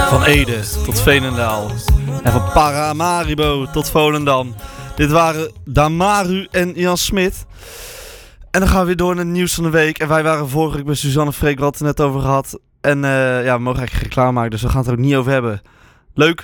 Van Ede tot Veenendaal. En van Paramaribo tot Volendam. Dit waren Damaru en Jan Smit. En dan gaan we weer door naar het nieuws van de week. En wij waren vorige week bij Suzanne Freek, wat het er net over gehad. En we mogen eigenlijk geen reclame maken, dus we gaan het er ook niet over hebben. Leuk?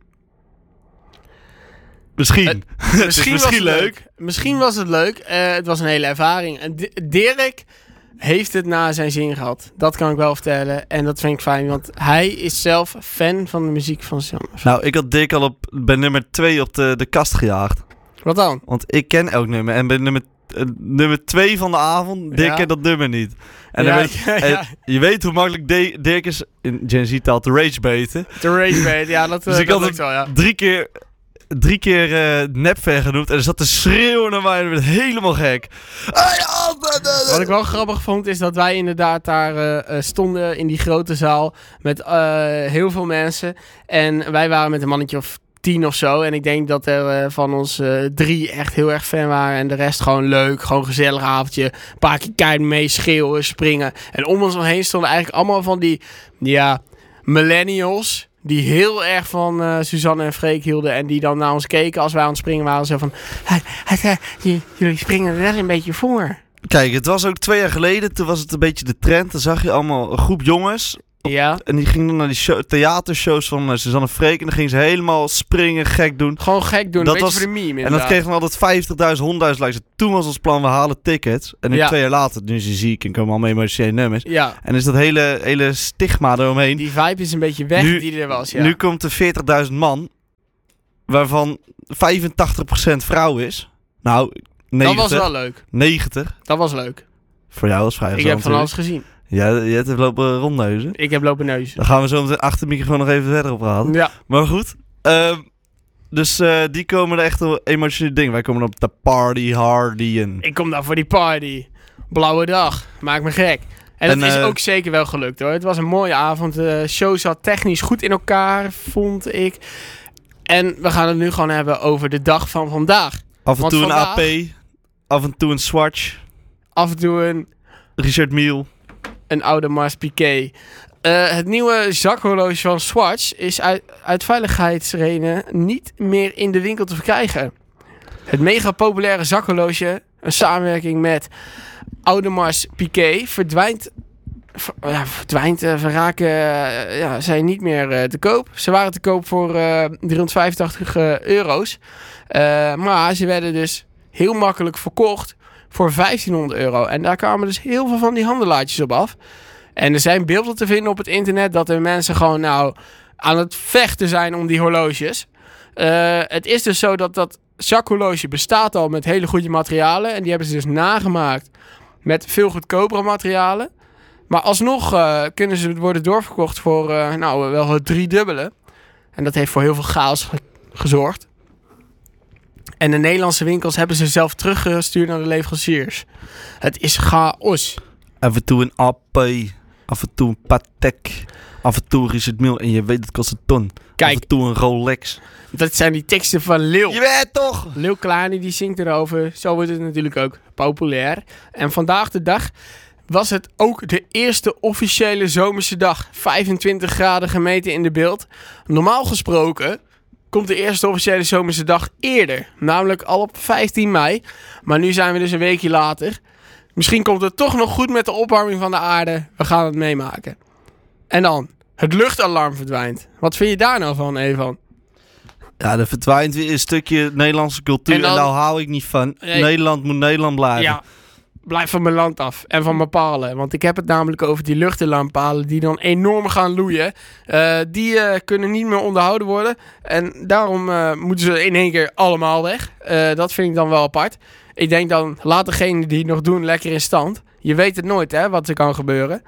Misschien. Misschien leuk. Misschien was het leuk. Het was een hele ervaring. En Dirk heeft het naar zijn zin gehad. Dat kan ik wel vertellen. En dat vind ik fijn, want hij is zelf fan van de muziek van Suzanne. Nou, ik had Dirk al bij nummer 2 op de kast gejaagd. Wat dan? Want ik ken elk nummer. En bij nummer 2 van de avond, Dirk kent dat nummer niet. En je weet hoe makkelijk Dirk is, in Gen Z-taal, te ragebaiten. Ja, dat dus ik had het wel, ja. drie keer nepver genoemd. En er zat te schreeuwen naar mij en werd helemaal gek. Wat ik wel grappig vond, is dat wij inderdaad daar stonden in die grote zaal met heel veel mensen. En wij waren met een mannetje of 10 of zo. En ik denk dat er van ons 3 echt heel erg fan waren. En de rest gewoon leuk. Gewoon gezellig avondje. Een paar keer keihard mee schreeuwen, springen. En om ons heen stonden eigenlijk allemaal van die millennials. Die heel erg van Suzanne en Freek hielden. En die dan naar ons keken als wij aan het springen waren. Zo van, jullie springen er wel een beetje voor. Kijk, het was ook 2 jaar geleden. Toen was het een beetje de trend. Dan zag je allemaal een groep jongens. Ja. En die gingen dan naar die theatershows van Suzanne Freek. En dan gingen ze helemaal springen, gek doen. Gewoon gek doen, dat een beetje voor de meme inderdaad. En dat kreeg dan altijd 50.000, 100.000 likes. En toen was ons plan, we halen tickets. En nu 2 jaar later, nu is hij ziek en komen allemaal emotionele nummers. Ja. En is dat hele stigma eromheen. Die vibe is een beetje weg die er was, ja. Nu komt er 40.000 man, waarvan 85% vrouw is. Nou, 90. Dat was wel leuk. 90. Dat was leuk. Voor jou was vrij. Ik heb van alles gezien. Ja, je hebt lopen rondneuzen. Ik heb lopen neuzen. Dan gaan we zo meteen achter de microfoon nog even verder op praten. Ja. Maar goed. Dus die komen er echt een emotionele ding. Wij komen op de party hardy. Ik kom daar voor die party. Blauwe dag. Maakt me gek. En dat is ook zeker wel gelukt hoor. Het was een mooie avond. De show zat technisch goed in elkaar, vond ik. En we gaan het nu gewoon hebben over de dag van vandaag. Af en toe een AP. Af en toe een Swatch. Af en toe een Richard Mille. Een oude Mars Piquet. Het nieuwe zakhorloge van Swatch is uit veiligheidsredenen niet meer in de winkel te verkrijgen. Het mega populaire zakhorloge, een samenwerking met Audemars Piguet, zijn niet meer te koop. Ze waren te koop voor €385. Maar ze werden dus heel makkelijk verkocht voor €1500. En daar kwamen dus heel veel van die handelaartjes op af. En er zijn beelden te vinden op het internet dat er mensen gewoon aan het vechten zijn om die horloges. Het is dus zo dat zakhorloge bestaat al met hele goede materialen. En die hebben ze dus nagemaakt met veel goedkopere materialen. Maar alsnog kunnen ze worden doorverkocht voor wel het 3-dubbele. En dat heeft voor heel veel chaos gezorgd. En de Nederlandse winkels hebben ze zelf teruggestuurd naar de leveranciers. Het is chaos. Af en toe een AP. Af en toe een Patek. Af en toe Richard Mille. En je weet het kost een ton. Kijk, af en toe een Rolex. Dat zijn die teksten van Lil. Je weet toch? Lil Kleine die zingt erover. Zo wordt het natuurlijk ook populair. En vandaag de dag was het ook de eerste officiële zomerse dag. 25 graden gemeten in de beeld. Normaal gesproken komt de eerste officiële zomerse dag eerder. Namelijk al op 15 mei. Maar nu zijn we dus een weekje later. Misschien komt het toch nog goed met de opwarming van de aarde. We gaan het meemaken. En dan, het luchtalarm verdwijnt. Wat vind je daar nou van, Evan? Ja, er verdwijnt weer een stukje Nederlandse cultuur. En daar hou ik niet van. Nee. Nederland moet Nederland blijven. Ja, blijf van mijn land af. En van mijn palen. Want ik heb het namelijk over die luchtalarmpalen die dan enorm gaan loeien. Die kunnen niet meer onderhouden worden. En daarom moeten ze in één keer allemaal weg. Dat vind ik dan wel apart. Ik denk dan, laat degene die het nog doen lekker in stand. Je weet het nooit, hè, wat er kan gebeuren.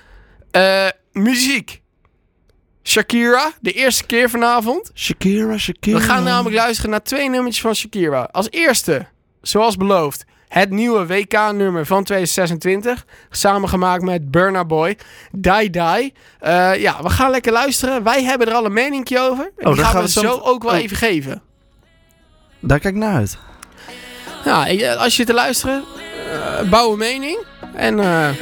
Muziek. Shakira, de eerste keer vanavond. Shakira. We gaan namelijk luisteren naar 2 nummertjes van Shakira. Als eerste, zoals beloofd, het nieuwe WK-nummer van 2026. Samengemaakt met Burna Boy. Die Die. We gaan lekker luisteren. Wij hebben er al een meningje over. En die gaan we zo ook wel even geven. Daar kijk ik naar uit. Ja, als je te luisteren, bouw een mening. En